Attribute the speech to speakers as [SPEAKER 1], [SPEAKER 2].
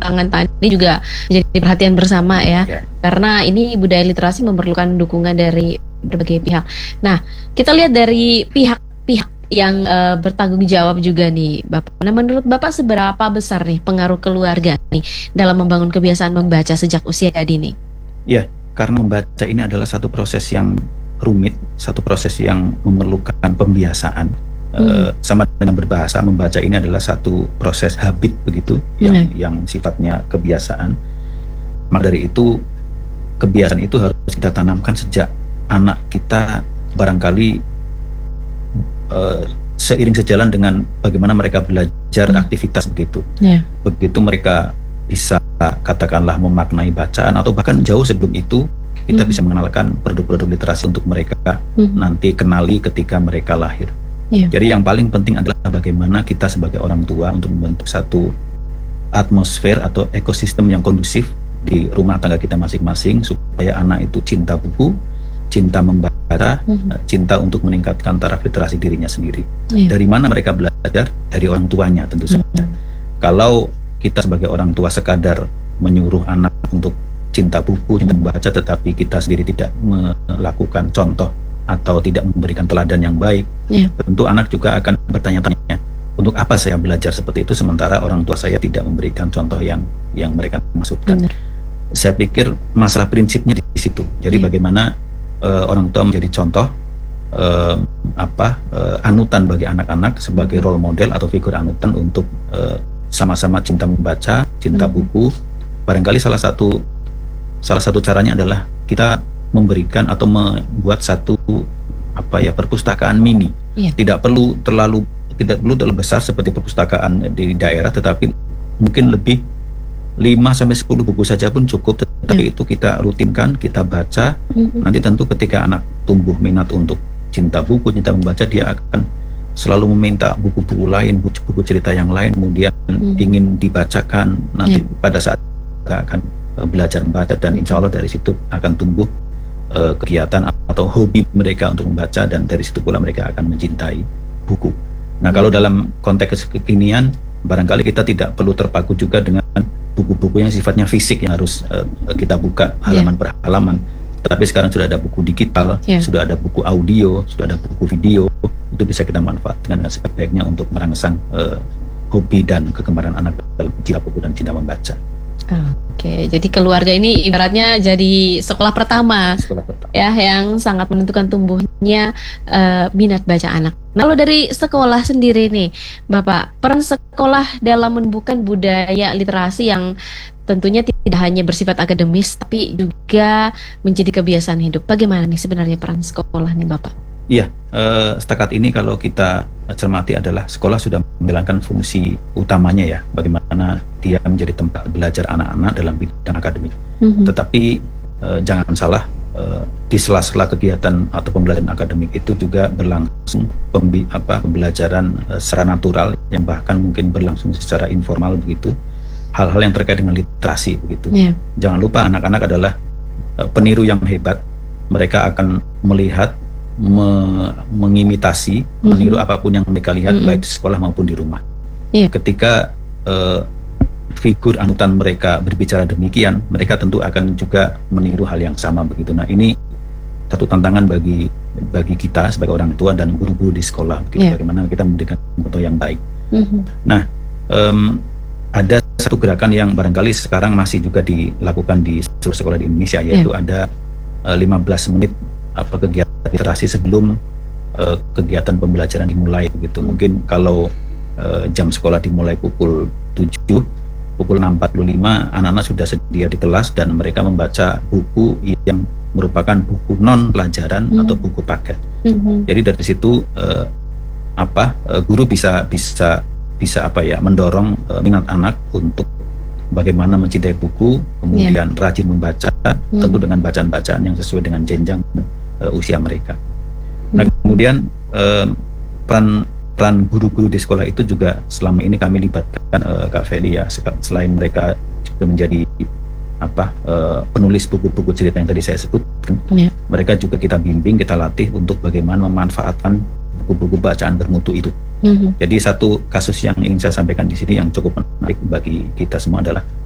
[SPEAKER 1] tantangan tadi juga menjadi perhatian bersama ya.
[SPEAKER 2] Ya.
[SPEAKER 1] Karena ini budaya literasi memerlukan dukungan dari berbagai pihak. Nah, kita lihat dari pihak-pihak yang bertanggung jawab juga nih, Bapak. Nah, menurut Bapak seberapa besar nih pengaruh keluarga nih dalam membangun kebiasaan membaca sejak usia dini?
[SPEAKER 2] Ya, karena membaca ini adalah satu proses yang rumit, satu proses yang memerlukan pembiasaan. Sama dengan berbahasa, membaca ini adalah satu proses habit begitu, yang sifatnya kebiasaan. Maka dari itu, kebiasaan itu harus kita tanamkan sejak anak kita barangkali seiring sejalan dengan bagaimana mereka belajar aktivitas begitu. Begitu mereka bisa katakanlah memaknai bacaan, atau bahkan jauh sebelum itu kita bisa mengenalkan produk-produk literasi untuk mereka nanti kenali ketika mereka lahir. Jadi yang paling penting adalah bagaimana kita sebagai orang tua untuk membentuk satu atmosfer atau ekosistem yang kondusif di rumah tangga kita masing-masing, supaya anak itu cinta buku, cinta membaca, cinta untuk meningkatkan taraf literasi dirinya sendiri. Dari mana mereka belajar? Dari orang tuanya tentu saja. Kalau kita sebagai orang tua sekadar menyuruh anak untuk cinta buku, cinta membaca, tetapi kita sendiri tidak melakukan contoh atau tidak memberikan teladan yang baik, tentu anak juga akan bertanya-tanya, untuk apa saya belajar seperti itu sementara orang tua saya tidak memberikan contoh yang mereka maksudkan. Saya pikir masalah prinsipnya di situ. Jadi bagaimana orang tua menjadi contoh, anutan bagi anak-anak sebagai role model atau figur anutan untuk sama-sama cinta membaca, cinta buku. Barangkali salah satu caranya adalah kita memberikan atau membuat satu perpustakaan mini. Tidak perlu terlalu besar seperti perpustakaan di daerah, tetapi mungkin lebih 5-10 buku saja pun cukup. Tetapi itu kita rutinkan, kita baca. Nanti tentu ketika anak tumbuh minat untuk cinta buku, cinta membaca, dia akan selalu meminta buku-buku lain, buku cerita yang lain, kemudian ingin dibacakan. Nanti pada saat kita akan belajar membaca, dan insya Allah dari situ akan tumbuh kegiatan atau hobi mereka untuk membaca, dan dari situ pula mereka akan mencintai buku. Nah, kalau dalam konteks kekinian, barangkali kita tidak perlu terpaku juga dengan buku-buku yang sifatnya fisik yang harus kita buka halaman per halaman. Tetapi sekarang sudah ada buku digital, sudah ada buku audio, sudah ada buku video. Itu bisa kita manfaatkan dengan sebaik-baiknya untuk merangsang hobi dan kegemaran anak dalam cinta buku dan cinta membaca.
[SPEAKER 1] Oke, jadi keluarga ini ibaratnya jadi sekolah pertama, ya, yang sangat menentukan tumbuhnya minat baca anak. Nah, kalau dari sekolah sendiri nih, Bapak, peran sekolah dalam menumbuhkan budaya literasi yang tentunya tidak hanya bersifat akademis, tapi juga menjadi kebiasaan hidup. Bagaimana nih sebenarnya peran sekolah nih, Bapak?
[SPEAKER 2] Iya, setakat ini kalau kita cermati adalah sekolah sudah menjalankan fungsi utamanya ya, bagaimana dia menjadi tempat belajar anak-anak dalam bidang akademik. Tetapi jangan salah, di sela-sela kegiatan atau pembelajaran akademik itu juga berlangsung pembelajaran secara natural, yang bahkan mungkin berlangsung secara informal begitu, hal-hal yang terkait dengan literasi begitu. Jangan lupa anak-anak adalah peniru yang hebat. Mereka akan melihat, mengimitasi, meniru apapun yang mereka lihat, baik di sekolah maupun di rumah. Ketika figur anutan mereka berbicara demikian, mereka tentu akan juga meniru hal yang sama begitu. Nah, ini satu tantangan bagi kita sebagai orang tua dan guru-guru di sekolah begitu, bagaimana kita memberikan contoh yang baik. Nah, ada satu gerakan yang barangkali sekarang masih juga dilakukan di seluruh sekolah di Indonesia, yaitu ada 15 menit kegiatan literasi sebelum kegiatan pembelajaran dimulai begitu. Mungkin kalau jam sekolah dimulai pukul 7, pukul 6.45 anak-anak sudah sedia di kelas dan mereka membaca buku yang merupakan buku non pelajaran atau buku paket. Jadi dari situ guru bisa mendorong minat anak untuk bagaimana mencintai buku, kemudian rajin membaca, tentu dengan bacaan-bacaan yang sesuai dengan jenjang usia mereka. Nah, kemudian peran guru-guru di sekolah itu juga selama ini kami libatkan, Kak Feli, ya, selain mereka juga menjadi penulis buku-buku cerita yang tadi saya sebutkan, mereka juga kita bimbing, kita latih untuk bagaimana memanfaatkan buku-buku bacaan bermutu itu. Jadi satu kasus yang ingin saya sampaikan di sini yang cukup menarik bagi kita semua adalah